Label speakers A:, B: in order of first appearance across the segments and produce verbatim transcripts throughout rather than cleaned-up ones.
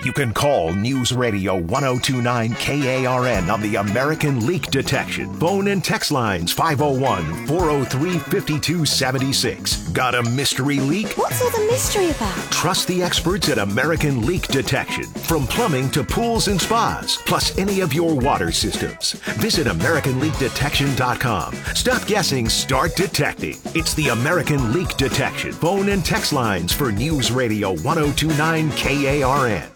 A: You can call News Radio ten twenty-nine K A R N on the American Leak Detection. Phone and text lines five oh one, four oh three, five two seven six. Got a mystery leak?
B: What's all the mystery about?
A: Trust the experts at American Leak Detection. From plumbing to pools and spas, plus any of your water systems. Visit American Leak Detection dot com. Stop guessing, start detecting. It's the American Leak Detection. Phone and text lines for News Radio ten twenty-nine K A R N.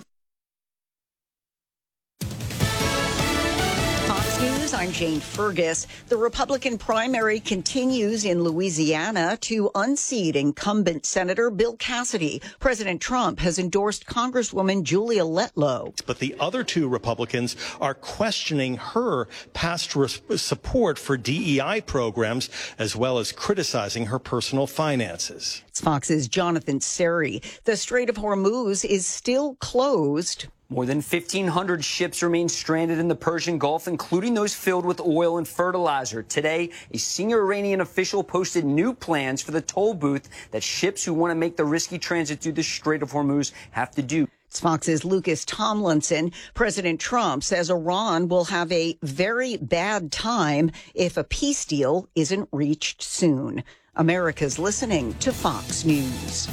C: I'm Jane Fergus. The Republican primary continues in Louisiana to unseat incumbent Senator Bill Cassidy. President Trump has endorsed Congresswoman Julia Letlow.
D: But the other two Republicans are questioning her past res- support for D E I programs, as well as criticizing her personal finances.
C: It's Fox's Jonathan Seri. The Strait of Hormuz is still closed.
E: More than fifteen hundred ships remain stranded in the Persian Gulf, including those filled with oil and fertilizer. Today, a senior Iranian official posted new plans for the toll booth that ships who want to make the risky transit through the Strait of Hormuz have to do.
C: It's Fox's Lucas Tomlinson. President Trump says Iran will have a very bad time if a peace deal isn't reached soon. America's listening to Fox News.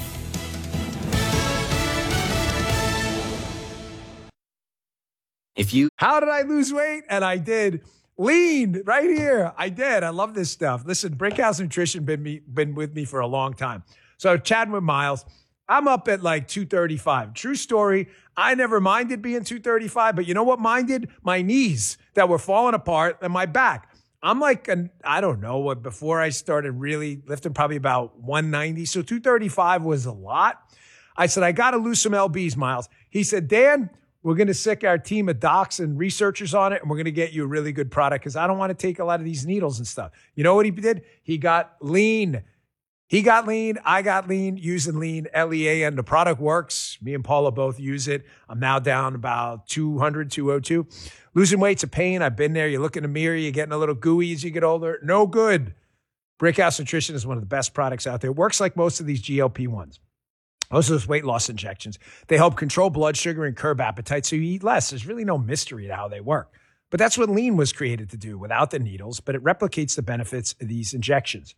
F: If you,
G: how did I lose weight? And I did. Lean right here. I did. I love this stuff. Listen, Brickhouse Nutrition been me been with me for a long time. So chatting with Miles, I'm up at like two thirty-five. True story. I never minded being two thirty-five, but you know what minded? My knees that were falling apart and my back. I'm like, an, I don't know what, before I started really lifting, probably about one ninety. So two thirty-five was a lot. I said, I got to lose some L Bs, Miles. He said, Dan, we're going to sick our team of docs and researchers on it, and we're going to get you a really good product because I don't want to take a lot of these needles and stuff. You know what he did? He got lean. He got lean. I got lean using lean, L E A N. The product works. Me and Paula both use it. I'm now down about two hundred, two oh two. Losing weight's a pain. I've been there. You look in the mirror. You're getting a little gooey as you get older. No good. Brickhouse Nutrition is one of the best products out there. It works like most of these G L P ones. Most of those weight loss injections, they help control blood sugar and curb appetite so you eat less. There's really no mystery to how they work. But that's what lean was created to do without the needles, but it replicates the benefits of these injections.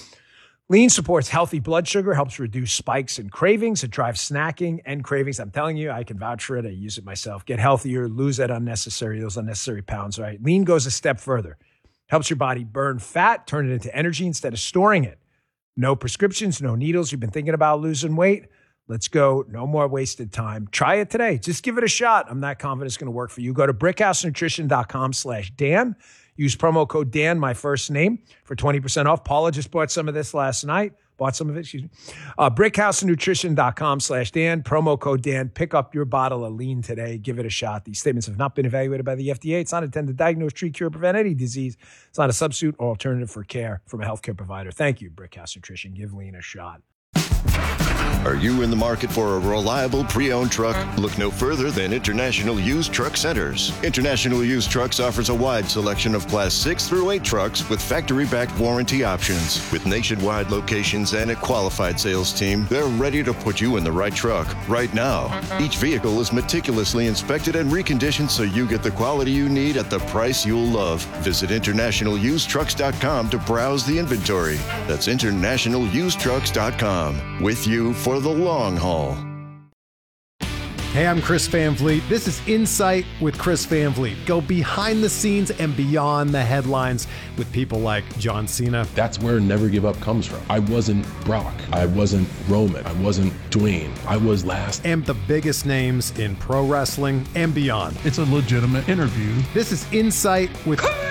G: Lean supports healthy blood sugar, helps reduce spikes and cravings. It drives snacking and cravings. I'm telling you, I can vouch for it. I use it myself. Get healthier, lose that unnecessary, those unnecessary pounds, right? Lean goes a step further. Helps your body burn fat, turn it into energy instead of storing it. No prescriptions, no needles. You've been thinking about losing weight? Let's go. No more wasted time. Try it today. Just give it a shot. I'm not confident it's going to work for you. Go to brickhousenutrition.com slash Dan. Use promo code Dan, my first name, for twenty percent off. Paula just bought some of this last night. Bought some of it, excuse me. Uh, brickhousenutrition.com slash Dan. Promo code Dan. Pick up your bottle of lean today. Give it a shot. These statements have not been evaluated by the F D A. It's not intended to diagnose, treat, cure, prevent any disease. It's not a substitute or alternative for care from a healthcare provider. Thank you, Brickhouse Nutrition. Give lean a shot.
H: Are you in the market for a reliable pre-owned truck? Look no further than International Used Truck Centers. International Used Trucks offers a wide selection of Class six through eight trucks with factory-backed warranty options. With nationwide locations and a qualified sales team, they're ready to put you in the right truck right now. Each vehicle is meticulously inspected and reconditioned so you get the quality you need at the price you'll love. Visit international used trucks dot com to browse the inventory. That's international used trucks dot com. With you for the long haul.
I: Hey, I'm Chris Van Vliet. This is Insight with Chris Van Vliet. Go behind the scenes and beyond the headlines with people like John Cena.
J: That's where Never Give Up comes from. I wasn't Brock. I wasn't Roman. I wasn't Dwayne. I was last.
I: And the biggest names in pro wrestling and beyond.
K: It's a legitimate interview.
I: This is Insight with
L: Chris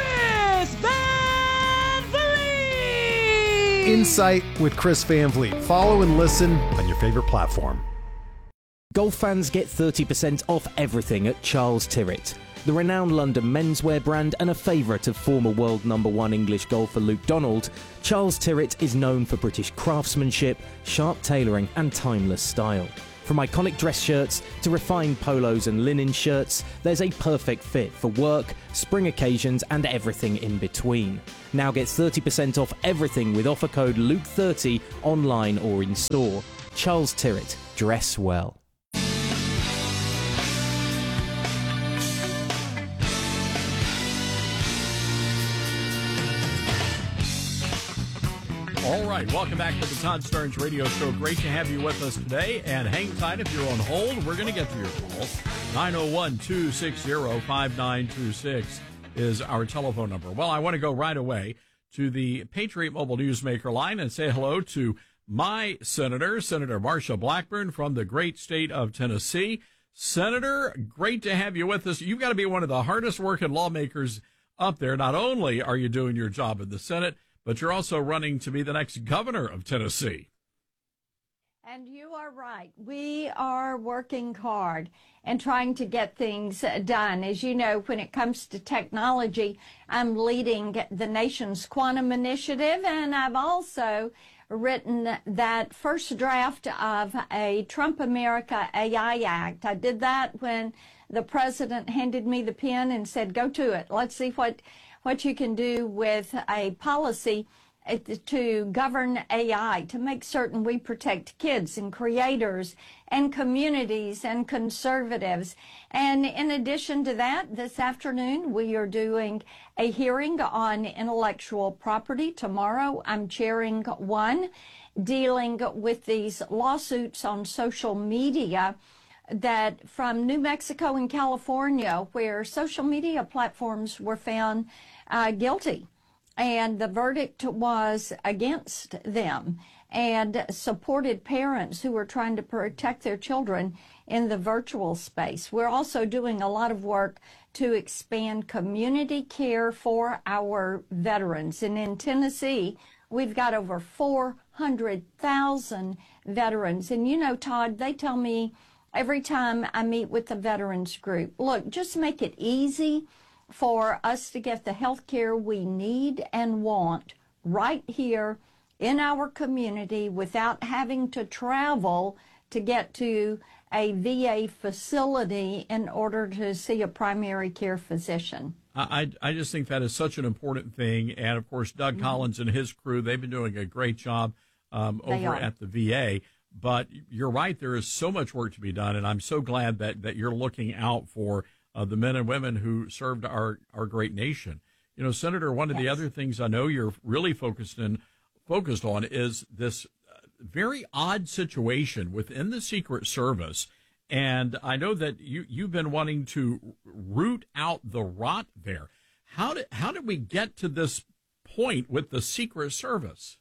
L: Van Vliet.
I: Insight with Chris Van Vliet. Follow and listen on your favorite platform.
M: Golf fans get thirty percent off everything at Charles Tyrwhitt. The renowned London menswear brand and a favourite of former world number one English golfer Luke Donald, Charles Tyrwhitt is known for British craftsmanship, sharp tailoring and timeless style. From iconic dress shirts to refined polos and linen shirts, there's a perfect fit for work, spring occasions and everything in between. Now get thirty percent off everything with offer code Luke thirty online or in store. Charles Tyrwhitt, dress well.
B: All right, welcome back to the Todd Starnes Radio Show. Great to have you with us today. And hang tight if you're on hold. We're going to get to your calls. nine oh one, two six zero, five nine two six is our telephone number. Well, I want to go right away to the Patriot Mobile Newsmaker line and say hello to my senator, Senator Marsha Blackburn from the great state of Tennessee. Senator, great to have you with us. You've got to be one of the hardest working lawmakers up there. Not only are you doing your job in the Senate, but you're also running to be the next governor of Tennessee.
K: And you are right. We are working hard and trying to get things done. As you know, when it comes to technology, I'm leading the nation's quantum initiative, and I've also written that first draft of a Trump America A I Act. I did that when the president handed me the pen and said, go to it. Let's see what, what you can do with a policy to govern A I, to make certain we protect kids and creators and communities and conservatives. And in addition to that, this afternoon we are doing a hearing on intellectual property. Tomorrow I'm chairing one dealing with these lawsuits on social media that from New Mexico and California, where social media platforms were found uh, guilty. And the verdict was against them and supported parents who were trying to protect their children in the virtual space. We're also doing a lot of work to expand community care for our veterans. And in Tennessee, we've got over four hundred thousand veterans. And you know, Todd, they tell me every time I meet with the veterans group, look, just make it easy for us to get the health care we need and want right here in our community without having to travel to get to a V A facility in order to see a primary care physician.
B: I, I just think that is such an important thing. And, of course, Doug mm-hmm. Collins and his crew, they've been doing a great job um, over at the V A. But you're right, there is so much work to be done, and I'm so glad that, that you're looking out for Uh, the men and women who served our, our great nation. You know, Senator, one of yes. the other things I know you're really focused in, focused on is this uh, very odd situation within the Secret Service. And I know that you, you've been wanting to root out the rot there. How did, how did we get to this point with the Secret Service?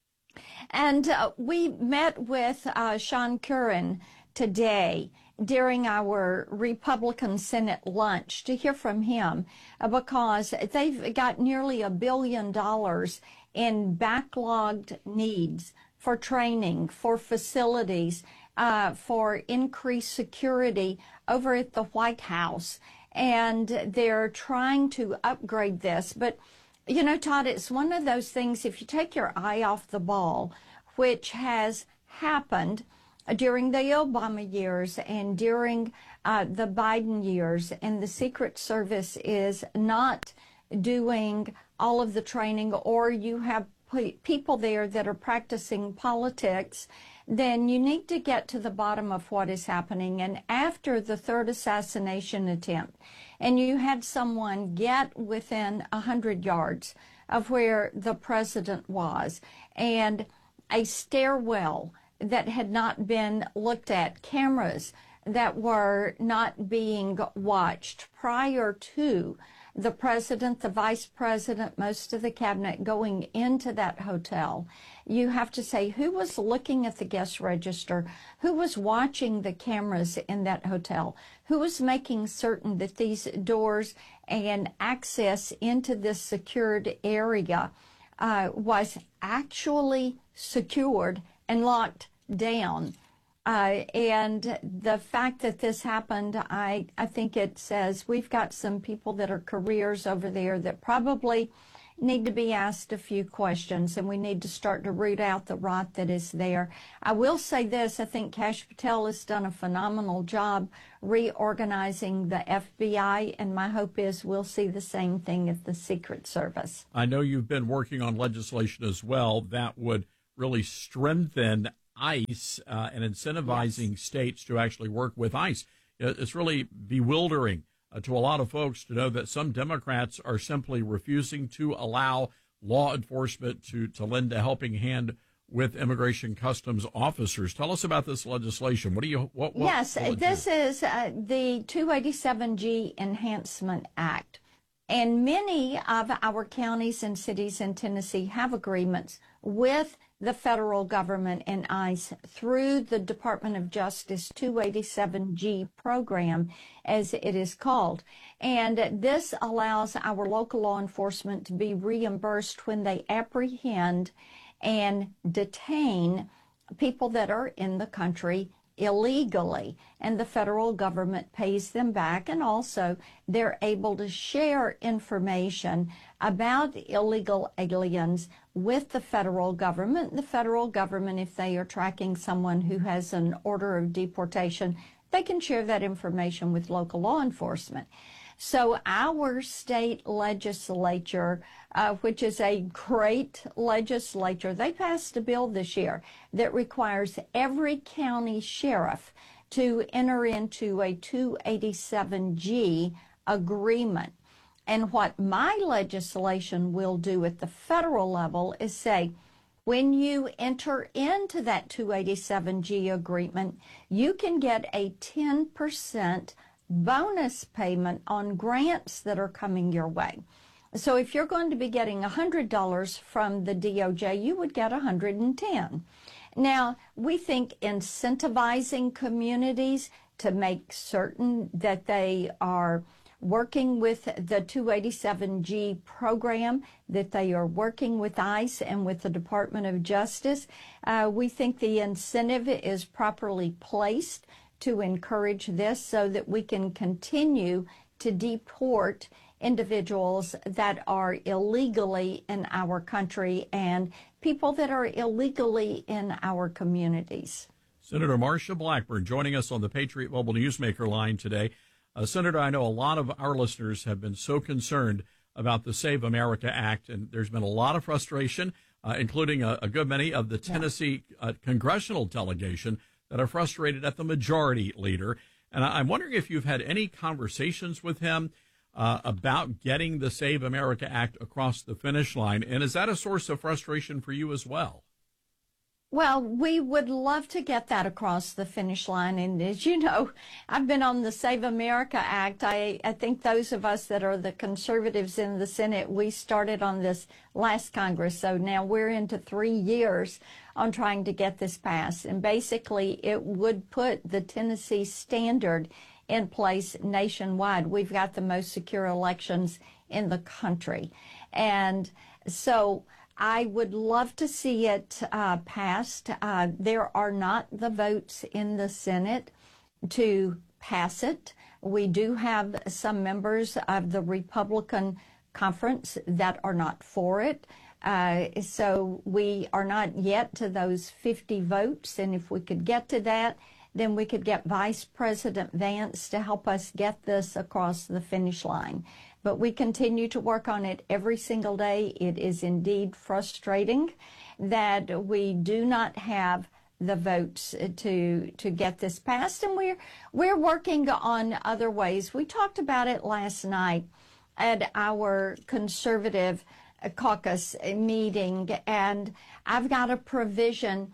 K: And uh, we met with uh, Sean Curran today during our Republican Senate lunch to hear from him uh, because they've got nearly a billion dollars in backlogged needs for training, for facilities, uh, for increased security over at the White House. And they're trying to upgrade this. But, you know, Todd, it's one of those things, if you take your eye off the ball, which has happened during the Obama years and during uh, the Biden years, and the Secret Service is not doing all of the training, or you have pe- people there that are practicing politics, then you need to get to the bottom of what is happening. And after the third assassination attempt, and you had someone get within one hundred yards of where the president was, and a stairwell that had not been looked at, cameras that were not being watched prior to the president, the vice president, most of the cabinet going into that hotel. You have to say, who was looking at the guest register? Who was watching the cameras in that hotel? Who was making certain that these doors and access into this secured area uh, was actually secured and locked down? Uh, and the fact that this happened, I, I think it says we've got some people that are careers over there that probably need to be asked a few questions, and we need to start to root out the rot that is there. I will say this, I think Kash Patel has done a phenomenal job reorganizing the F B I, and my hope is we'll see the same thing at the Secret Service.
B: I know you've been working on legislation as well that would really strengthen ICE uh, and incentivizing yes. states to actually work with ICE. It's really bewildering uh, to a lot of folks to know that some Democrats are simply refusing to allow law enforcement to, to lend a helping hand with immigration customs officers. Tell us about this legislation. What do you, what, what
K: Yes, this do? is uh, the two eighty-seven G Enhancement Act. And many of our counties and cities in Tennessee have agreements with the federal government and ICE through the Department of Justice two eighty-seven G program, as it is called. And this allows our local law enforcement to be reimbursed when they apprehend and detain people that are in the country illegally, and the federal government pays them back, and also they're able to share information about illegal aliens with the federal government. The federal government, if they are tracking someone who has an order of deportation, they can share that information with local law enforcement. So our state legislature, uh, which is a great legislature, they passed a bill this year that requires every county sheriff to enter into a two eighty-seven G agreement. And what my legislation will do at the federal level is say, when you enter into that two eighty-seven G agreement, you can get a ten percent bonus payment on grants that are coming your way. So if you're going to be getting one hundred dollars from the D O J, you would get one hundred ten dollars. Now, we think incentivizing communities to make certain that they are working with the two eighty-seven G program, that they are working with ICE and with the Department of Justice, uh, we think the incentive is properly placed to encourage this so that we can continue to deport individuals that are illegally in our country and people that are illegally in our communities.
B: Senator Marsha Blackburn joining us on the Patriot Mobile Newsmaker line today. Uh, Senator, I know a lot of our listeners have been so concerned about the Save America Act, and there's been a lot of frustration, uh, including a, a good many of the Tennessee uh, congressional delegation that are frustrated at the majority leader. And I'm wondering if you've had any conversations with him uh, about getting the Save America Act across the finish line. And is that a source of frustration for you as well?
K: Well, we would love to get that across the finish line. And as you know, I've been on the Save America Act. I, I think those of us that are the conservatives in the Senate, we started on this last Congress. So now we're into three years on trying to get this passed. And basically, it would put the Tennessee standard in place nationwide. We've got the most secure elections in the country. And so I would love to see it uh, passed. Uh, there are not the votes in the Senate to pass it. We do have some members of the Republican conference that are not for it. Uh, so we are not yet to those fifty votes. And if we could get to that, then we could get Vice President Vance to help us get this across the finish line. But we continue to work on it every single day. It is indeed frustrating that we do not have the votes to to get this passed, and we're we're working on other ways. We talked about it last night at our conservative caucus meeting, and I've got a provision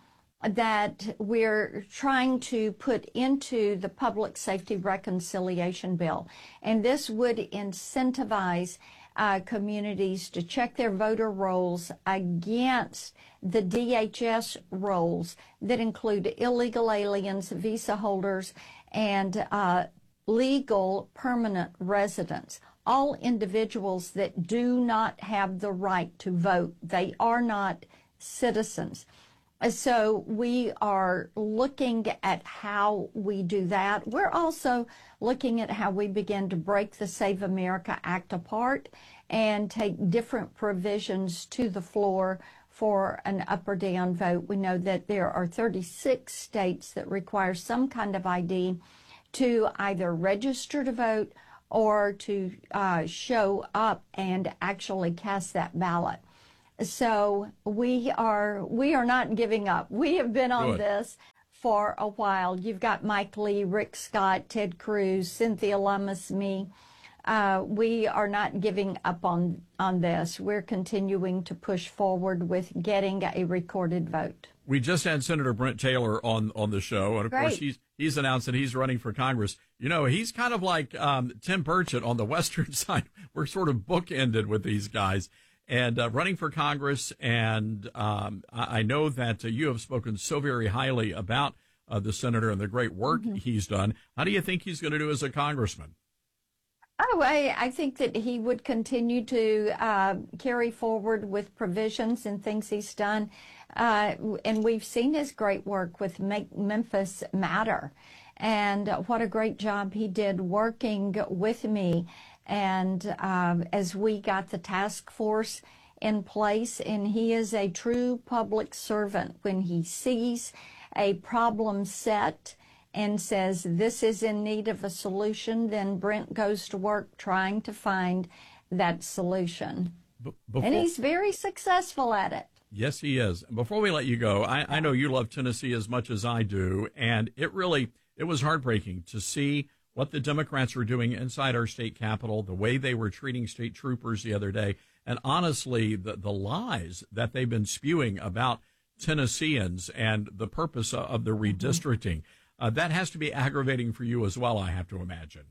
K: that we're trying to put into the Public Safety Reconciliation Bill. And this would incentivize uh, communities to check their voter rolls against the D H S rolls that include illegal aliens, visa holders, and uh, legal permanent residents. All individuals that do not have the right to vote. They are not citizens. So we are looking at how we do that. We're also looking at how we begin to break the Save America Act apart and take different provisions to the floor for an up or down vote. We know that there are thirty-six states that require some kind of I D to either register to vote or to uh, show up and actually cast that ballot. So we are we are not giving up. We have been on
B: Good.
K: this for a while. You've got Mike Lee, Rick Scott, Ted Cruz, Cynthia Lummis, me. uh, we are not giving up on, on this. We're continuing to push forward with getting a recorded vote.
B: We just had Senator Brent Taylor on, on the show, and of
K: Great.
B: course he's he's announced that he's running for Congress. You know, he's kind of like um, Tim Burchett on the Western side. We're sort of bookended with these guys. And uh, running for Congress, and um, I, I know that uh, you have spoken so very highly about uh, the senator and the great work mm-hmm. he's done. How do you think he's going to do as a congressman?
K: Oh, I, I think that he would continue to uh, carry forward with provisions and things he's done. Uh, and we've seen his great work with Make Memphis Matter. And what a great job he did working with me. And um, as we got the task force in place, and he is a true public servant when he sees a problem set and says this is in need of a solution, then Brent goes to work trying to find that solution. B- before- and he's very successful at it.
B: Yes, he is. Before we let you go, I, I know you love Tennessee as much as I do, and it really, it was heartbreaking to see what the Democrats were doing inside our state capitol, the way they were treating state troopers the other day, and honestly, the, the lies that they've been spewing about Tennesseans and the purpose of the redistricting. Uh, that has to be aggravating for you as well, I have to imagine.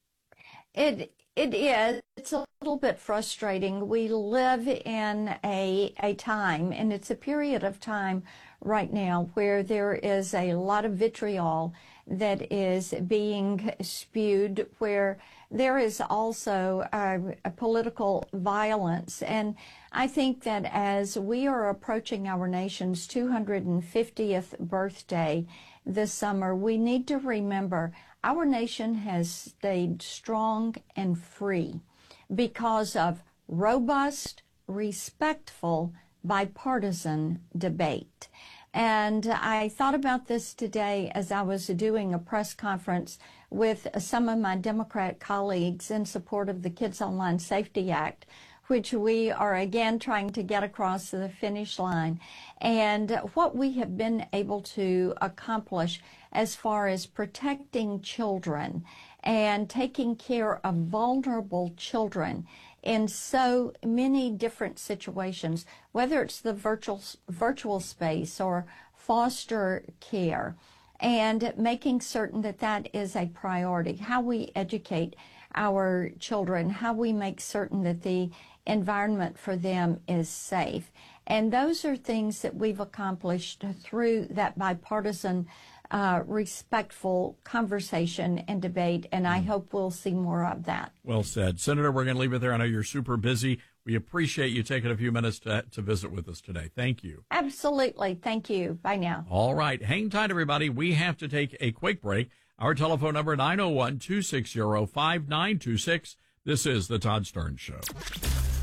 K: It it is. It's a little bit frustrating. We live in a a time, and it's a period of time right now where there is a lot of vitriol that is being spewed, where there is also a, a political violence. And I think that as we are approaching our nation's two hundred fiftieth birthday this summer, we need to remember our nation has stayed strong and free because of robust, respectful, bipartisan debate. And I thought about this today as I was doing a press conference with some of my Democrat colleagues in support of the Kids Online Safety Act, which we are again trying to get across the finish line. And what we have been able to accomplish as far as protecting children and taking care of vulnerable children in so many different situations, whether it's the virtual virtual space or foster care, and making certain that that is a priority, how we educate our children, how we make certain that the environment for them is safe. And those are things that we've accomplished through that bipartisan, uh, respectful conversation and debate, and I hope we'll see more of that.
B: Well said. Senator, we're going to leave it there. I know you're super busy. We appreciate you taking a few minutes to, to visit with us today. Thank you.
K: Absolutely. Thank you. Bye now.
B: All right. Hang tight, everybody. We have to take a quick break. Our telephone number, nine oh one, two six zero, five nine two six. This is The Todd Starnes Show.